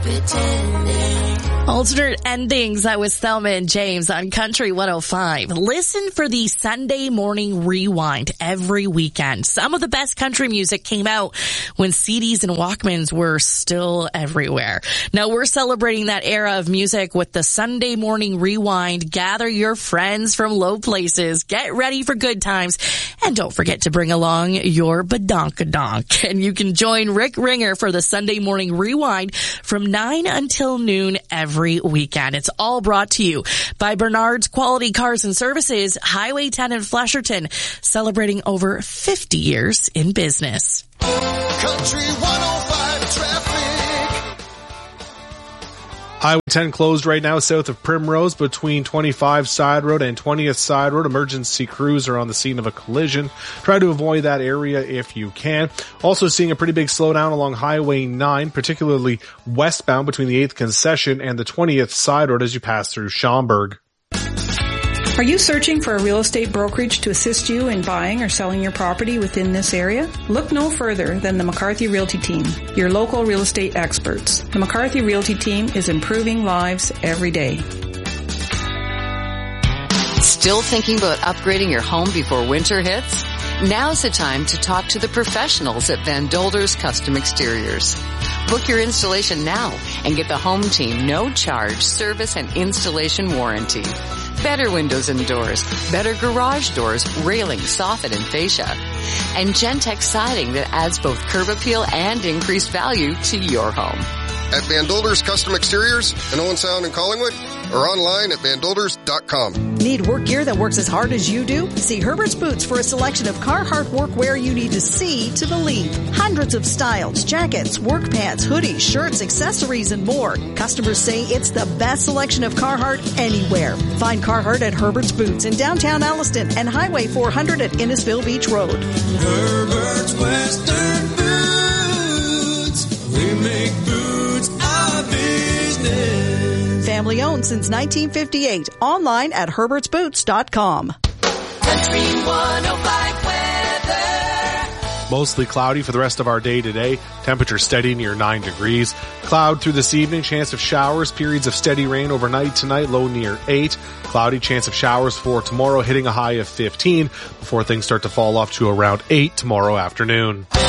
Alternate endings. That was Thelma and James on Country 105. Listen for the Sunday morning rewind every weekend. Some of the best country music came out when CDs and Walkmans were still everywhere. Now we're celebrating that era of music with the Sunday morning rewind. Gather your friends from low places. Get ready for good times. And don't forget to bring along your badonkadonk. And you can join Rick Ringer for the Sunday morning rewind from 9 until noon every weekend. It's all brought to you by Bernard's Quality Cars and Services, Highway 10 in Flesherton, celebrating over 50 years in business. Country 105 traffic. Highway 10 closed right now south of Primrose between 25 Side Road and 20th Side Road. Emergency crews are on the scene of a collision. Try to avoid that area if you can. Also seeing a pretty big slowdown along Highway 9, particularly westbound between the 8th Concession and the 20th Side Road as you pass through Schaumburg. Are you searching for a real estate brokerage to assist you in buying or selling your property within this area? Look no further than the McCarthy Realty Team, your local real estate experts. The McCarthy Realty Team is improving lives every day. Still thinking about upgrading your home before winter hits? Now's the time to talk to the professionals at Van Dolders Custom Exteriors. Book your installation now and get the home team no-charge service and installation warranty. Better windows and doors, better garage doors, railing, soffit, and fascia. And Gentex siding that adds both curb appeal and increased value to your home. At Van Dolders Custom Exteriors in Owen Sound and Collingwood, or online at vandolders.com. Need work gear that works as hard as you do? See Herbert's Boots for a selection of Carhartt workwear you need to see to believe. Hundreds of styles, jackets, work pants, hoodies, shirts, accessories, and more. Customers say it's the best selection of Carhartt anywhere. Find Carhartt at Herbert's Boots in downtown Alliston and Highway 400 at Innisfil Beach Road. Herbert's Western Boots. We make boots our business. Family owned since 1958. Online at herbertsboots.com. Country 105 weather. Mostly cloudy for the rest of our day today. Temperature steady near 9 degrees. Cloud through this evening. Chance of showers. Periods of steady rain overnight tonight. Low near 8. Cloudy. Chance of showers for tomorrow, hitting a high of 15 before things start to fall off to around 8 tomorrow afternoon.